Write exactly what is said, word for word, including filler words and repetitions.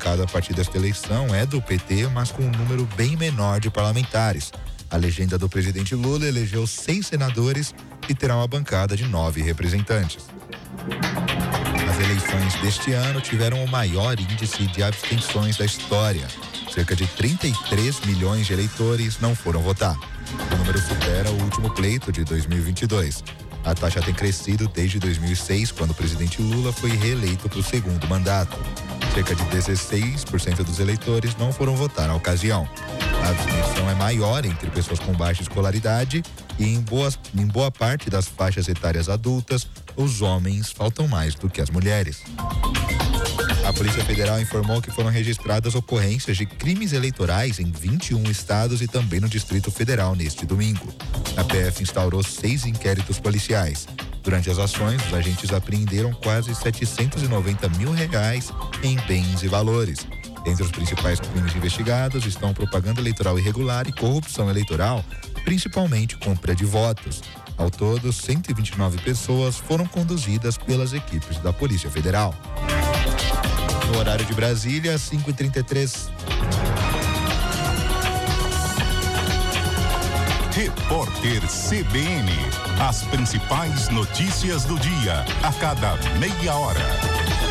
cada partido desta eleição é do P T, mas com um número bem menor de parlamentares. A legenda do presidente Lula elegeu seis senadores e terá uma bancada de nove representantes. As eleições deste ano tiveram o maior índice de abstenções da história. Cerca de trinta e três milhões de eleitores não foram votar. O número supera o último pleito de dois mil e vinte e dois. A taxa tem crescido desde dois mil e seis, quando o presidente Lula foi reeleito para o segundo mandato. Cerca de dezesseis por cento dos eleitores não foram votar na ocasião. A abstenção é maior entre pessoas com baixa escolaridade e em, boas, em boa parte das faixas etárias adultas, os homens faltam mais do que as mulheres. A Polícia Federal informou que foram registradas ocorrências de crimes eleitorais em vinte e um estados e também no Distrito Federal neste domingo. A P F instaurou seis inquéritos policiais. Durante as ações, os agentes apreenderam quase setecentos e noventa mil reais em bens e valores. Entre os principais crimes investigados estão propaganda eleitoral irregular e corrupção eleitoral, principalmente compra de votos. Ao todo, cento e vinte e nove pessoas foram conduzidas pelas equipes da Polícia Federal. No horário de Brasília, cinco e trinta e três. Repórter C B N. As principais notícias do dia, a cada meia hora.